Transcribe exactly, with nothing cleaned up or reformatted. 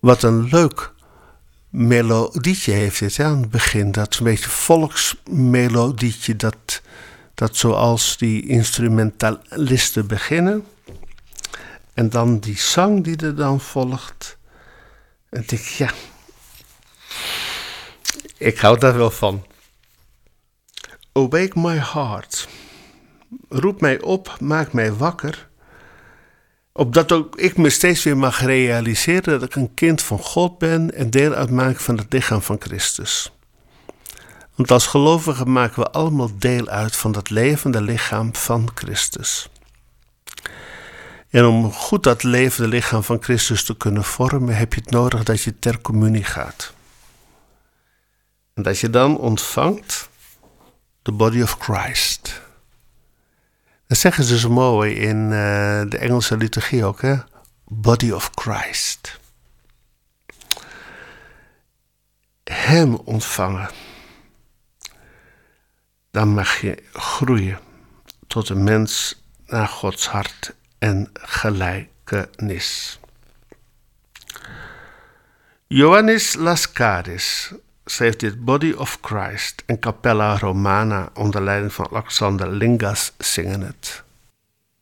Wat een leuk melodietje heeft dit hè, aan het begin. Dat is een beetje volksmelodietje. Dat, dat zoals die instrumentalisten beginnen. En dan die zang die er dan volgt. En ik denk, ja, ik hou daar wel van. Awake my heart. Roep mij op, maak mij wakker. Opdat ook ik me steeds weer mag realiseren dat ik een kind van God ben en deel uitmaak van het lichaam van Christus. Want als gelovigen maken we allemaal deel uit van dat levende lichaam van Christus. En om goed dat levende lichaam van Christus te kunnen vormen, heb je het nodig dat je ter communie gaat. En dat je dan ontvangt the body of Christ. Dat zeggen ze zo mooi in uh, de Engelse liturgie ook, hè? Body of Christ. Hem ontvangen. Dan mag je groeien tot een mens naar Gods hart en gelijkenis. Ioannis Laskaris schreef dit Body of Christ en Capella Romana onder leiding van Alexander Lingas zingen het.